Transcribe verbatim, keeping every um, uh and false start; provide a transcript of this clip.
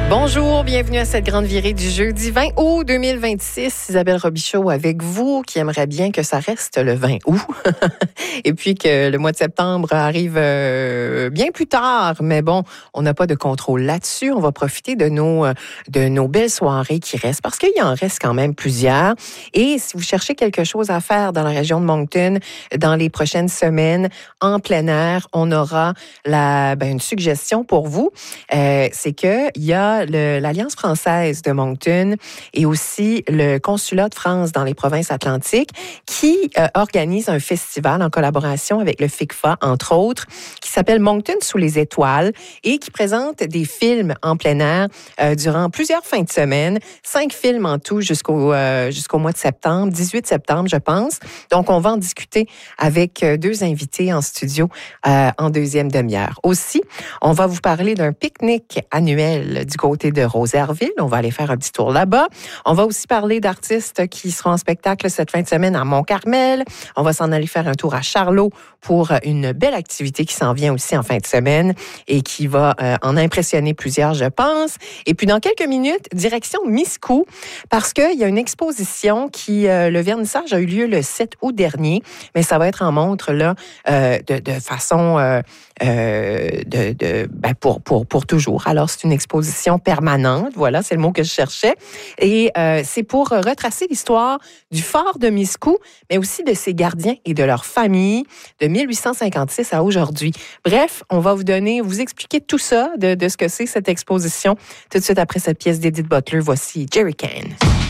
Bonjour, bienvenue à cette grande virée du jeudi vingt août deux mille vingt-six. Isabelle Robichaud avec vous, qui aimerait bien que ça reste le vingt août. Et puis que le mois de septembre arrive euh, bien plus tard. Mais bon, on n'a pas de contrôle là-dessus. On va profiter de nos, de nos belles soirées qui restent, parce qu'il y en reste quand même plusieurs. Et si vous cherchez quelque chose à faire dans la région de Moncton dans les prochaines semaines, en plein air, on aura la, ben, une suggestion pour vous. Euh, c'est qu'il y a Le, l'Alliance française de Moncton et aussi le Consulat de France dans les provinces atlantiques qui euh, organise un festival en collaboration avec le F I C F A, entre autres, qui s'appelle Moncton sous les étoiles et qui présente des films en plein air euh, durant plusieurs fins de semaine. Cinq films en tout jusqu'au, euh, jusqu'au mois de septembre, dix-huit septembre, je pense. Donc, on va en discuter avec euh, deux invités en studio euh, en deuxième demi-heure. Aussi, on va vous parler d'un pique-nique annuel du côté de Rosaireville. On va aller faire un petit tour là-bas. On va aussi parler d'artistes qui seront en spectacle cette fin de semaine à Mont-Carmel. On va s'en aller faire un tour à Charlot pour une belle activité qui s'en vient aussi en fin de semaine et qui va euh, en impressionner plusieurs, je pense. Et puis, dans quelques minutes, direction Miscou, parce qu'il y a une exposition qui, euh, le vernissage a eu lieu le sept août dernier, mais ça va être en montre là euh, de, de façon euh, euh, de, de ben pour pour pour toujours. Alors, c'est une exposition permanente, voilà, c'est le mot que je cherchais. Et euh, c'est pour retracer l'histoire du fort de Miscou, mais aussi de ses gardiens et de leurs familles de mille huit cent cinquante-six à aujourd'hui. Bref, on va vous donner, vous expliquer tout ça de, de ce que c'est cette exposition tout de suite après cette pièce d'Edith Butler. Voici Jerry Can.